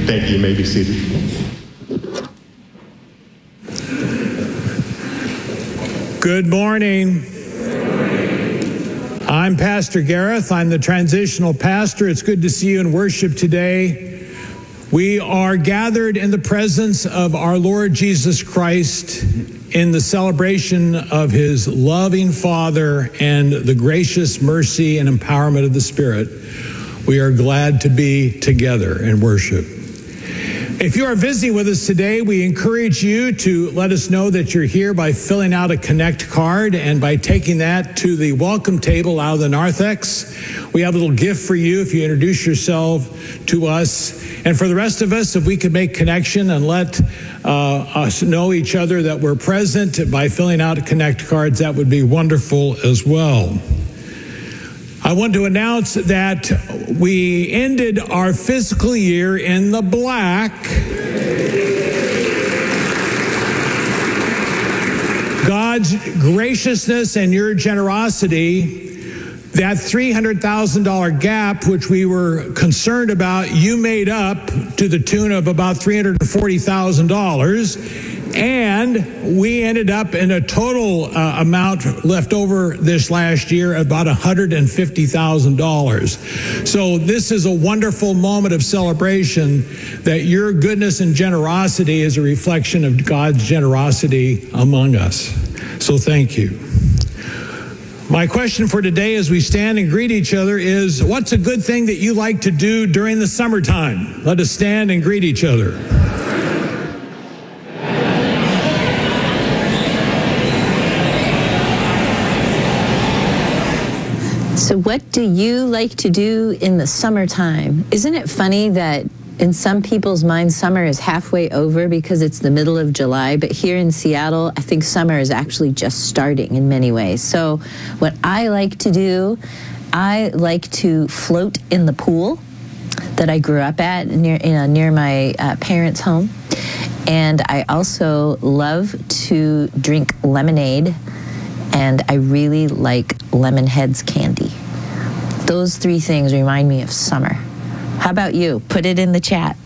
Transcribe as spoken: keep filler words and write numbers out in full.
Thank you. You may be seated. Good morning. I'm Pastor Gareth. I'm the transitional pastor. It's good to see you in worship today. We are gathered in the presence of our Lord Jesus Christ in the celebration of his loving Father and the gracious mercy and empowerment of the Spirit. We are glad to be together in worship. If you are visiting with us today, we encourage you to let us know that you're here by filling out a Connect card and by taking that to the welcome table out of the narthex. We have a little gift for you if you introduce yourself to us. And for the rest of us, if we could make connection and let uh, us know each other that we're present by filling out Connect cards, that would be wonderful as well. I want to announce that we ended our fiscal year in the black. God's graciousness and your generosity, that three hundred thousand dollars gap, which we were concerned about, you made up to the tune of about three hundred forty thousand dollars. And we ended up in a total uh, amount left over this last year of about one hundred fifty thousand dollars. So this is a wonderful moment of celebration that your goodness and generosity is a reflection of God's generosity among us. So thank you. My question for today as we stand and greet each other is, what's a good thing that you like to do during the summertime? Let us stand and greet each other. So what do you like to do in the summertime? Isn't it funny that in some people's minds, summer is halfway over because it's the middle of July, but here in Seattle, I think summer is actually just starting in many ways. So what I like to do, I like to float in the pool that I grew up at near, you know, near my uh, parents' home. And I also love to drink lemonade, and I really like Lemonheads candy. Those three things remind me of summer. How about you? Put it in the chat.